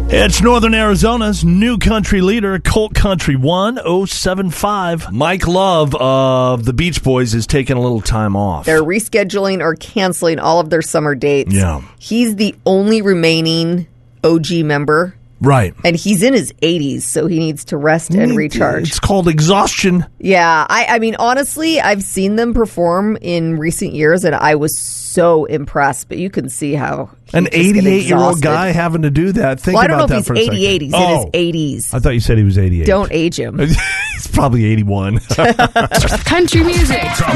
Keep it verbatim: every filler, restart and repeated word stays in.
It's Northern Arizona's new country leader, Colt Country one oh seven five. Mike Love of the Beach Boys is taking a little time off. They're rescheduling or canceling all of their summer dates. Yeah. He's the only remaining O G member. Right. And he's in his eighties, so he needs to rest and recharge. It's called exhaustion. Yeah. I, I mean, honestly, I've seen them perform in recent years, and I was so impressed. But you can see how An eighty-eight-year-old guy having to do that. Think well, I don't about know that if for a he's second. eighty-eight. He's oh, in his eighties. I thought you said he was eighty-eight. Don't age him. He's probably eighty-one. Country music.